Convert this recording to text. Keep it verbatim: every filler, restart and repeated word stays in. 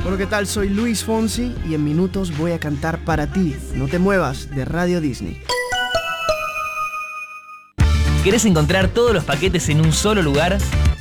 Hola, ¿qué tal? Soy Luis Fonsi y en minutos voy a cantar para ti. No te muevas, de Radio Disney. ¿Querés encontrar todos los paquetes en un solo lugar?